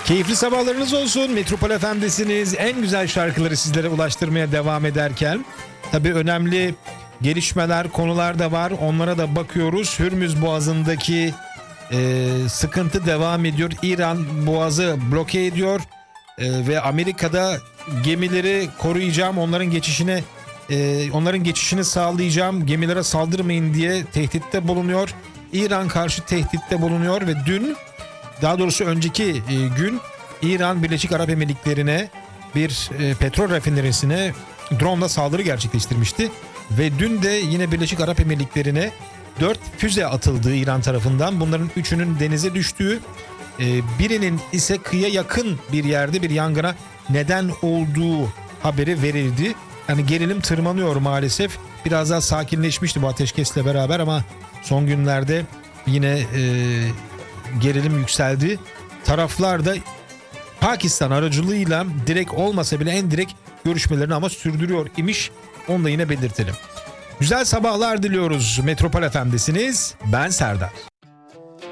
Keyifli sabahlarınız olsun. Metropol FM'desiniz. En güzel şarkıları sizlere ulaştırmaya devam ederken tabii önemli gelişmeler, konular da var. Onlara da bakıyoruz. Hürmüz Boğazı'ndaki sıkıntı devam ediyor. İran Boğazı bloke ediyor ve Amerika'da gemileri koruyacağım, onların geçişini sağlayacağım, gemilere saldırmayın diye tehditte bulunuyor. İran karşı tehditte bulunuyor ve önceki gün İran Birleşik Arap Emirlikleri'ne bir petrol rafinerisine drone'la saldırı gerçekleştirmişti. Ve dün de yine Birleşik Arap Emirlikleri'ne 4 füze atıldığı İran tarafından. Bunların 3'ünün denize düştüğü, birinin ise kıyıya yakın bir yerde bir yangına neden olduğu haberi verildi. Yani gerilim tırmanıyor maalesef. Biraz daha sakinleşmişti bu ateşkesle beraber ama son günlerde yine gerilim yükseldi. Taraflar da Pakistan aracılığıyla direkt olmasa bile en direkt görüşmelerini ama sürdürüyor imiş. Onu da yine belirtelim. Güzel sabahlar diliyoruz. Metropol FM'desiniz. Ben Serdar.